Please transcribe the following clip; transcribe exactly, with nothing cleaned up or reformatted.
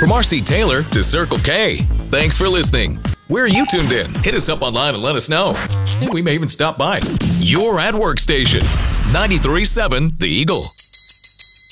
From R C Taylor to Circle K, thanks for listening. Where are you tuned in? Hit us up online and let us know. And we may even stop by. Your at Work station, ninety-three point seven The Eagle.